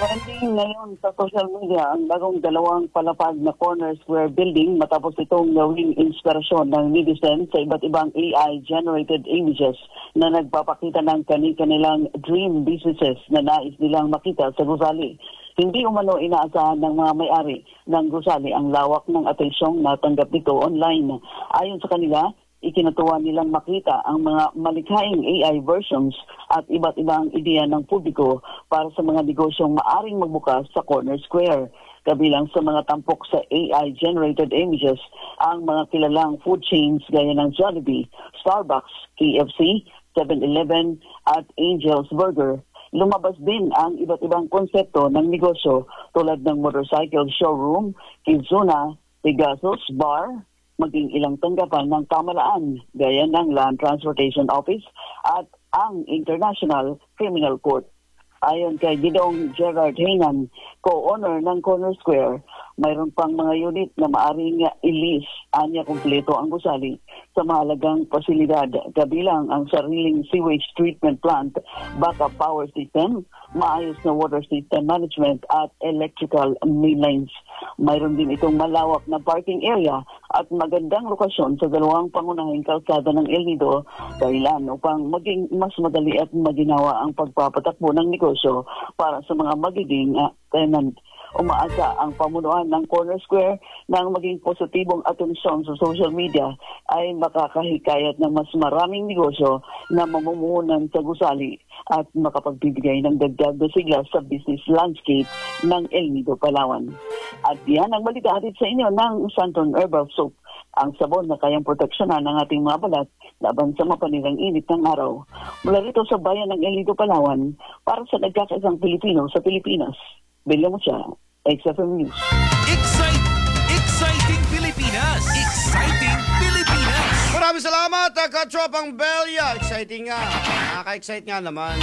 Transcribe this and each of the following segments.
Trending ngayon sa social media ang bagong dalawang palapag na corner square building matapos itong gawing inspirasyon ng netizen sa iba't ibang AI-generated images na nagpapakita ng kanilang dream businesses na nais nilang makita sa gusali. Hindi umano inaasahan ng mga may-ari ng gusali ang lawak ng atensyong natanggap nito online. Ayon sa kanila, ikinatuwa nilang makita ang mga malikhaing AI versions at iba't ibang ideya ng publiko para sa mga negosyong maaring magbukas sa corner square. Kabilang sa mga tampok sa AI-generated images ang mga kilalang food chains gaya ng Jollibee, Starbucks, KFC, 7-Eleven at Angel's Burger. Lumabas din ang iba't ibang konsepto ng negosyo tulad ng motorcycle showroom, Kizuna, Pegasus Bar, maging ilang tanggapan ng pamalaan gaya ng Land Transportation Office at ang International Criminal Court. Ayon kay Gidong Gerard Heynan, co-owner ng Corner Square, mayroon pang mga unit na maaring i-lease anya kumpleto ang gusali sa mahalagang pasilidad kabilang ang sariling sewage treatment plant, backup power system, maayos na water system management at electrical main lines. Mayroon din itong malawak na parking area at magandang lokasyon sa dalawang pangunahing kalsada ng El Nido dahilan upang maging mas madali at maginawa ang pagpapatakbo ng negosyo para sa mga magiging tenant. Umaasa ang pamunuan ng Corner Square na ang maging positibong atensyon sa social media ay makakahikayat ng mas maraming negosyo na mamumuhunan sa gusali at makapagbibigay ng dagdag na sigla sa business landscape ng El Nido, Palawan. At yan ang balita hatid sa inyo ng Santon Herbal Soap, ang sabon na kayang proteksyonan ng ating mga balat laban sa mapanilang init ng araw. Mula rito sa bayan ng El Nido, Palawan, para sa nagkakaisang Pilipino sa Pilipinas. Bilya mo siya, XFM News. Exciting Pilipinas! Exciting Pilipinas! Maraming salamat, Katropang Belia. Exciting nga. Nakaka-excite nga naman.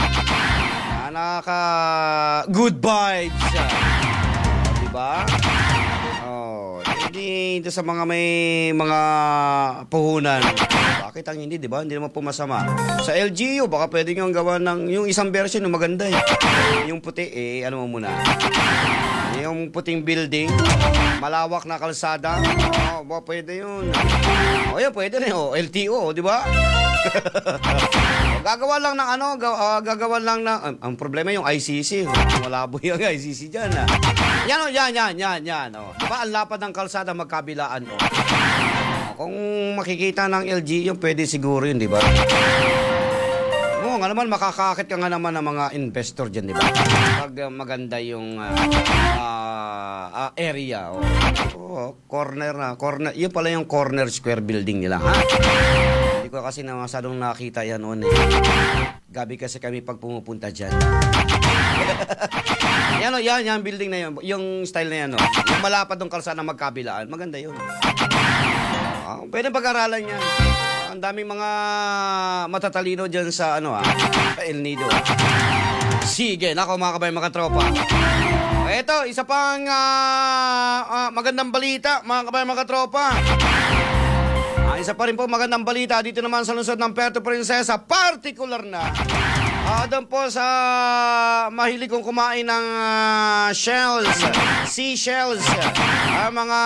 Nakaka-good vibes. Diba? Oh, hindi ito sa mga may mga puhunan. Bakit ang hindi, diba? Hindi naman po masama. Sa LGU, baka pwede nyo gawa ng yung isang version yung maganda eh. Yung puti ano mo muna. Yung puting building, malawak na kalsada. Oh, pwede yun. Oh, yan, pwede rin. Oh, LTO, di ba? Gagawa lang ng gagawa lang ng ang problema yung ICC. Malabo yung ICC diyan. Yan. Oh. Diba ang lapad ng kalsada magkabilaan oh. Kung makikita ng LG yung pwede siguro yun, di ba? Oo, nga naman, makakakit ka nga naman ng mga investor dyan, di ba? Pag maganda yung area. Corner. Yun pala yung corner square building nila, ha? Hindi ko kasi masadong nakita yan noon eh. Gabi kasi kami pag pumupunta dyan. Yan, building na yun. Yung style na yan, no? Yung malapad ng kalsada magkabilaan. Maganda yun. Pwede pag-aralan yan. Ang daming mga matatalino dyan sa sa El Nido. Sige, nako mga kabay, mga tropa. Ito, isa pang magandang balita, mga kabay, mga tropa. Isa pa rin po magandang balita dito naman sa lungsod ng Puerto Princesa, particular na. Doon po sa mahilig kong kumain ng seashells, mga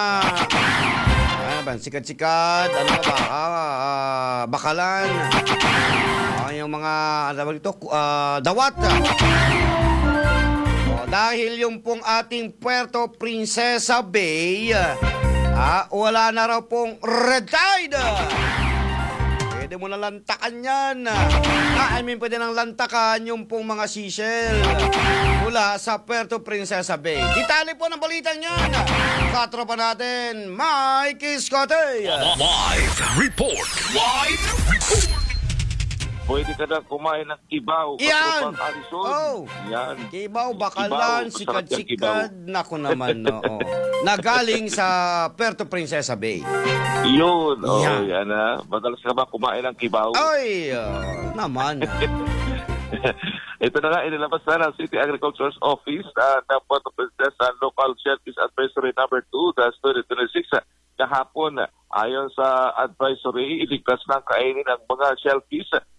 sikat-sikat, bakalan, yung mga dawat. Dahil yung pong ating Puerto Princesa Bay, wala na raw pong red tide. Pwede mo na lantakan yan. Pwede nang lantakan yung pong mga seashell mula sa Puerto Princesa Bay. Detalye po ng balitang yan. Katropa natin, Mike Scotty. Live report. Pwede ka na kumain ng kibaw. Yan! Oh. Yan. Kibaw, bakalan, sikad-sikad. Naku naman, no. Nagaling sa Puerto Princesa Bay. Yun. Yan ha. Madalas ka ba kumain ng kibaw? Ay, naman. Ito na nga, inilabas na ng City Agriculture's Office ng Puerto Princesa Local Shellfish Advisory No. 2/2026. Kahapon, ayon sa advisory, iligtas ng kainin ang mga shellfish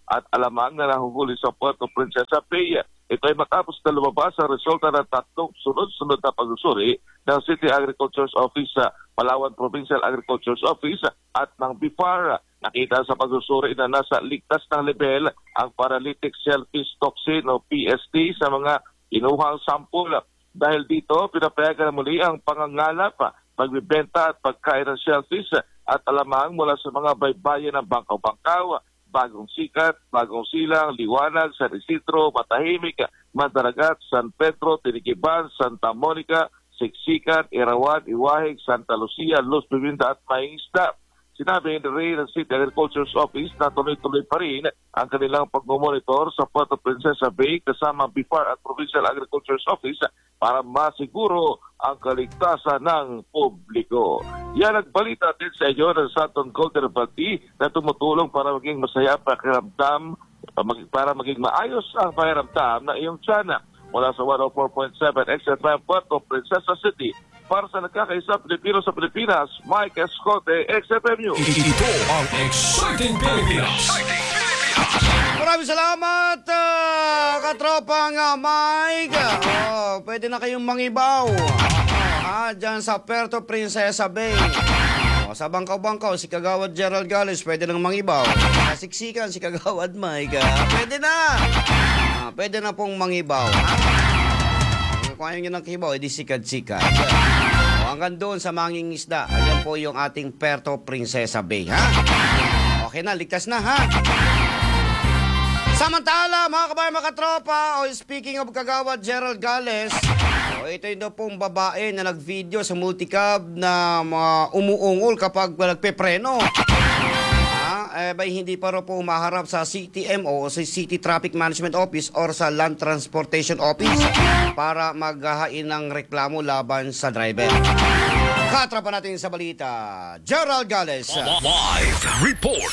at alamang na nahuhuli sa Puerto Princesa Bay. Ito ay matapos na lumabas ang resulta ng 3 sunod-sunod na pagsusuri ng City Agriculture's Office, Palawan Provincial Agriculture's Office at ng BIFAR. Nakita sa pagsusuri na nasa ligtas ng level ang paralytic shellfish toxin o PST sa mga inuhang sampul. Dahil dito, pinapayagan na muli ang pangangalap, pagbibenta at pagkain ng shellfish at alamang mula sa mga baybayin ng Bangkaw-Bangkaw, Bagong Sikat, Bagong Silang, Liwanag, San Isidro, Matahimik, Mandaragat, San Pedro, Tiniquiban, Santa Monica, Siksikan, Irawan, Iwahig, Santa Lucia, Los Pivinda at Maingista. Sinabi ni Ray ng City Agriculture's Office na tuloy-tuloy pa rin ang kanilang pagmumonitor sa Puerto Princesa Bay kasama BIFAR at Provincial Agriculture's Office para masiguro ang kaligtasan ng publiko. Yan ang balita din sa inyo ng Santon Golden Party na tumutulong para maging masaya pakiramdam, para maging maayos ang pakiramdam na iyong tiyan. Mula sa 104.7 XFM Puerto Princesa City, para sa nagkakaisa Pilipino sa Pilipinas, Mike Escote, XFM News. Ito ang Exciting Pilipinas. Maraming salamat, katropang Mike. Pwede na kayong mangibaw. Dyan sa Puerto Princesa Bay. Sa Bangkaw-Bangkaw, si Kagawad Gerald Gales, pwede nang mangibaw. Sa Siksikan, si Kagawad Mike, pwede na. Pwede na pong mangibaw. Kung ayaw nyo ng kibaw, edi sikad-sikad. Hanggang doon sa manging isda. Ayan po yung ating Puerto Princesa Bay, ha? Okay na, ligtas na, ha? Samantala, mga kabayan, mga katropa, speaking of Kagawad Gerald Gales, ito yung pong babae na nag-video sa multicab na umuungol kapag nagpepreno. Hindi pa rin po maharap sa CTMO o sa City Traffic Management Office or sa Land Transportation Office para maghahain ng reklamo laban sa driver. Katra pa natin sa balita, Gerald Gales. Live report.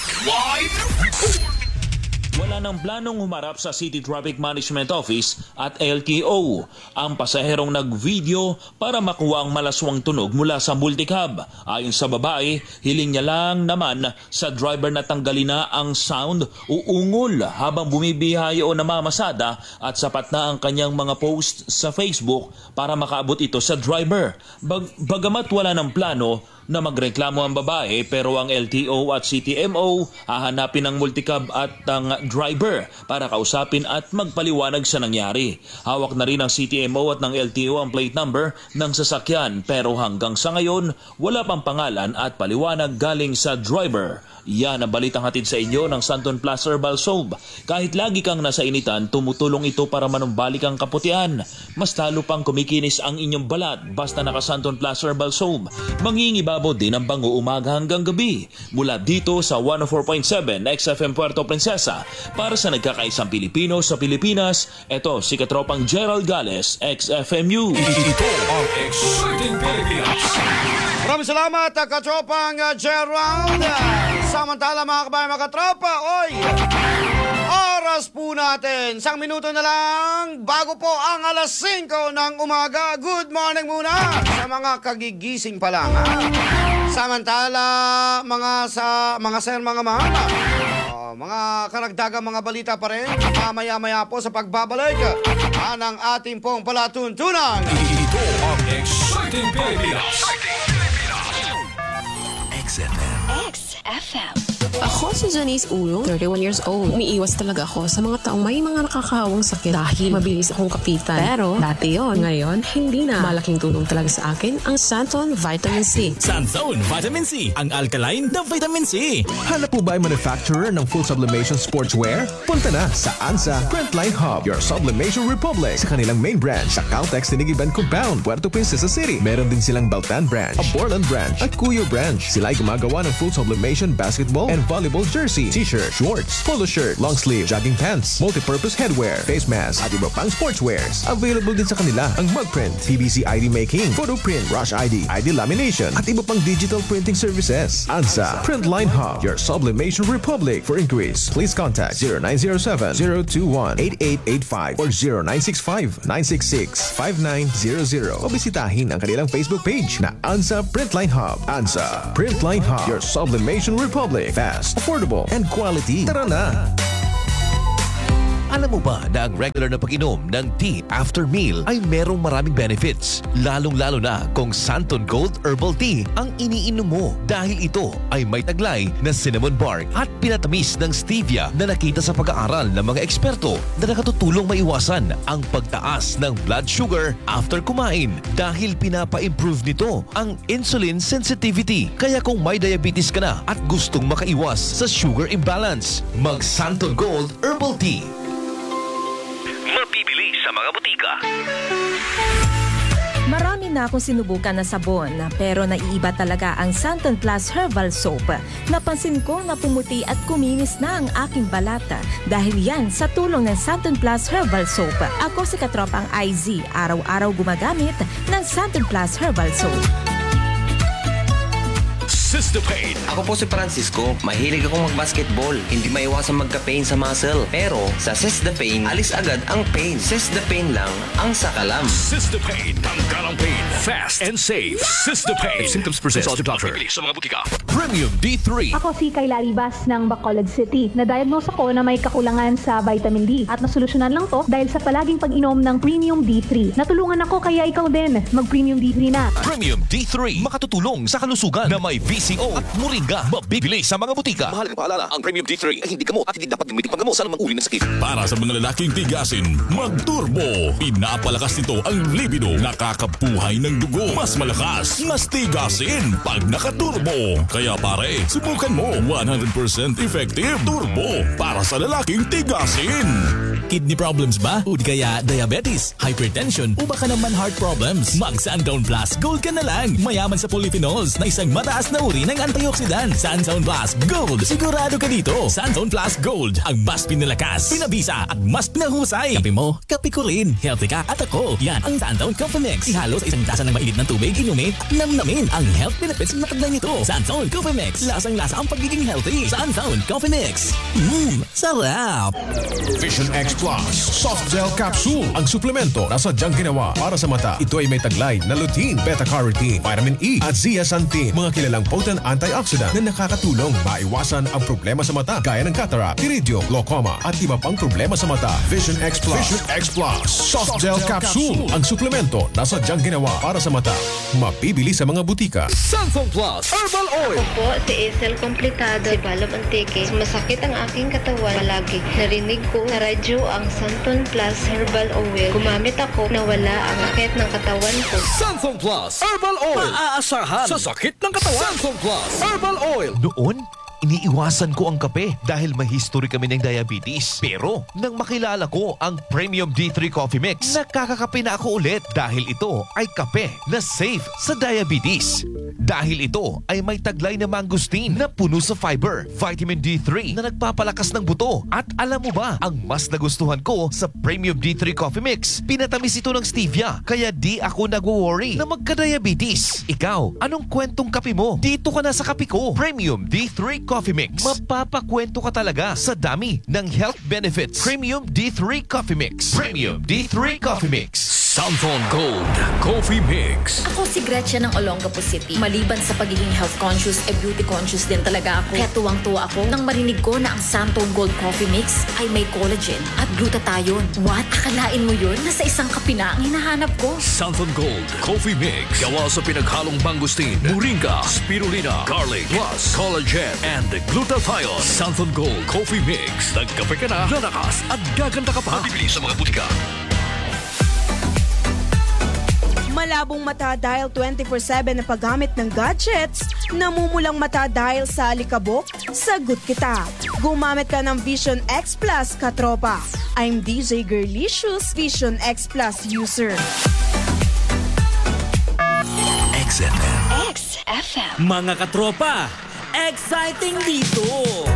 Wala nang planong humarap sa City Traffic Management Office at LTO. Ang pasaherong nag-video para makuha ang malaswang tunog mula sa multicab. Ayon sa babae, hiling niya lang naman sa driver na tanggalin na ang sound uungol habang bumibiyahe o namamasada at sapat na ang kanyang mga post sa Facebook para makaabot ito sa driver. Bagamat wala ng plano na magreklamo ang babae, pero ang LTO at CTMO hahanapin ang multicab at ang driver para kausapin at magpaliwanag sa nangyari. Hawak na rin ng CTMO at ng LTO ang plate number ng sasakyan, pero hanggang sa ngayon wala pang pangalan at paliwanag galing sa driver. Yan ang balitang hatid sa inyo ng Santon Plus Herbal Soap. Kahit lagi kang nasa initan, tumutulong ito para manumbalik ang kaputian. Mas lalo pang kumikinis ang inyong balat basta naka Santon Plus Herbal Soap. Mangingibabot din ang bango umaga hanggang gabi. Mula dito sa 104.7 XFM Puerto Princesa. Para sa nagkakaisang Pilipino sa Pilipinas, ito si katropang Gerald Gales, XFM News. Ito ang Exciting Pilipinas. Maraming salamat, katropang Gerald. Samantala, mga kabayan, mga katropa, oras po natin. 1 minuto na lang bago po ang alas 5 ng umaga. Good morning muna sa mga kagigising pa lang. Samantala, mga sir, mga mama, mga karagdagang mga balita pa rin. Mamaya-maya po sa pagbabalik ng ating pong palatuntunan. Ito ang Exciting Pilipinas. XFM. Ako si Janice Ulong, 31 years old. Umiiwas talaga ako sa mga taong may mga nakakahawang sakit dahil mabilis akong kapitan. Pero dati yon, ngayon hindi na. Malaking tulong talaga sa akin ang Santon Vitamin C. Santon Vitamin C, ang alkaline na vitamin C. Hanap po ba ay manufacturer ng full sublimation sportswear? Punta na sa ANSA Printline Hub, your sublimation republic. Sa kanilang main branch sa Caltex Tinigiban Compound, Puerto Princesa City. Meron din silang Baltan branch, a Borland branch, at Cuyo branch. Sila ay gumagawa ng full sublimation basketball and volleyball jersey, t-shirt, shorts, polo shirt, long sleeve, jogging pants, multi-purpose headwear, face mask, at iba pang sportswears. Available din sa kanila ang mug print, PVC ID making, photo print, rush ID, ID lamination, at iba pang digital printing services. ANSA Printline Hub, your sublimation republic. For inquiries, please contact 0907-021-8885 or 0965-966-5900 o bisitahin ang kanilang Facebook page na ANSA Printline Hub. ANSA Printline Hub, your sublimation republic. Fast, affordable, and quality. Tara na! Alam mo ba na ang regular na pag-inom ng tea after meal ay merong maraming benefits? Lalong-lalo na kung Santon Gold Herbal Tea ang iniinom mo dahil ito ay may taglay na cinnamon bark at pinatamis ng stevia na nakita sa pag-aaral ng mga eksperto na nakatutulong maiwasan ang pagtaas ng blood sugar after kumain dahil pinapa-improve nito ang insulin sensitivity. Kaya kung may diabetes ka na at gustong makaiwas sa sugar imbalance, mag Santon Gold Herbal Tea. Mabibili sa mga butika. Marami na akong sinubukan na sabon pero naiiba talaga ang Santon Plus Herbal Soap. Napansin ko na pumuti at kuminis na ang aking balata dahil yan sa tulong ng Santon Plus Herbal Soap. Ako si Katropang IZ, araw-araw gumagamit ng Santon Plus Herbal Soap. Sistapain. Ako po si Francisco. Mahilig akong mag-basketball. Hindi maiwasan magka-pain sa muscle. Pero sa Sistapain, alis agad ang pain. Sistapain lang ang sakalam. Sistapain. Tanggal ang pain. Fast and safe. Sistapain. If symptoms persist, consult your doctor. Mabibili sa mga butika. Premium D3. Ako si Kayla Ribas ng Bacolod City. Na-diagnose ako na may kakulangan sa vitamin D at nasolusyonan lang to dahil sa palaging pag-inom ng Premium D3. Natulungan ako kaya ikaw din mag-Premium D3 na. Premium D3. Makatutulong sa kalusugan na may VCO at Moringa. Mabibili sa mga butika. Mahalagang paalala, ang Premium D3 ay hindi gamot at hindi dapat gamitin panggamot sa anumang uri ng sakit. Para sa mga lalaking tigasin, mag-turbo. Pinapalakas nito ang libido. Nakakabuhay ng dugo. Mas malakas, mas tigasin pag nakaturbo. Kaya pare, subukan mo. 100% effective turbo para sa lalaking tigasin. Kidney problems ba? O di kaya diabetes, hypertension o baka naman heart problems? Mag Sandown Plus Gold ka na lang. Mayaman sa polyphenols na isang mataas na uri ng antioxidant. Sandown Plus Gold. Sigurado ka dito. Sandown Plus Gold. Ang mas pinalakas, pinabisa at mas pinahusay. Kape mo, kape ko rin. Healthy ka at ako. Yan ang Sandown Coffee Mix. Ihalo sa isang tasa ng mainit ng tubig, inumin at namnamin ang health benefits na taglay nito. Sandown Coffee Mix. Lasang-lasa ang pagiging healthy. Sandown Coffee Mix. Sarap. Vision X Plus Soft Gel Capsule. Ang suplemento na sadyang ginawa para sa mata. Ito ay may taglay na lutein, beta-carotene, vitamin E at zeaxanthin. Mga kilalang potent antioxidant na nakakatulong maiwasan ang problema sa mata gaya ng cataract, iridio, glaucoma at iba pang problema sa mata. Vision X Plus. Vision X Plus Soft Gel Capsule. Ang suplemento na sadyang ginawa para sa mata. Mabibili sa mga butika. Santon Plus Herbal Oil. Ako po si Esel Komplikado, si Balab Antique. Masakit ang aking katawan palagi. Narinig ko sa radyo ang Santon Plus Herbal Oil. Gumamit ako na wala ang sakit ng katawan ko. Santon Plus Herbal Oil. Maaasahan sa sakit ng katawan. Santon Plus Herbal Oil. Noon, iniiwasan ko ang kape dahil may history kami ng diabetes. Pero nang makilala ko ang Premium D3 Coffee Mix, nakakakape na ako ulit dahil ito ay kape na safe sa diabetes. Dahil ito ay may taglay na mangosteen na puno sa fiber, vitamin D3 na nagpapalakas ng buto. At alam mo ba, ang mas nagustuhan ko sa Premium D3 Coffee Mix, pinatamis ito ng stevia kaya di ako nagwo-worry na magka-diabetes. Ikaw, anong kwentong kape mo? Dito ka na sa kape ko. Premium D3 Coffee Mix. Mapapakwento ka talaga sa dami ng health benefits. Premium D3 Coffee Mix. Premium D3 Coffee Mix. Santon Gold Coffee Mix. Ako si Gretchen ng Olongapo City. Maliban sa pagiging health conscious, beauty conscious din talaga ako. Kaya tuwang-tuwa ako nang marinig ko na ang Santon Gold Coffee Mix ay may collagen at glutathione. What? Akalain mo yun? Nasa isang kape na ang hinahanap ko. Santon Gold Coffee Mix. Gawa sa pinaghalong mangosteen, moringa, spirulina, garlic, plus collagen and glutathione. Santon Gold Coffee Mix. Nagkape ka na, lalakas at gaganda ka pa. Mabibili sa mga butika. Malabong mata dahil 24/7 na paggamit ng gadgets, namumulang mata dahil sa alikabok, sagot kita. Gumamit ka ng Vision X Plus, katropa. I'm DJ Girlicious, Vision X Plus user. XFM. XFM. Mga katropa, exciting dito!